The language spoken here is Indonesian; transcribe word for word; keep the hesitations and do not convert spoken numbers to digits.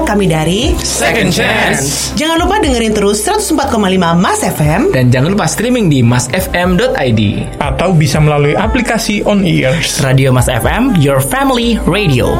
kami dari Second Chance. Jangan lupa dengerin terus seratus empat koma lima Mas F M. Dan jangan lupa streaming di mas f m dot i d atau bisa melalui aplikasi On Ears. Radio Mas F M, your family radio.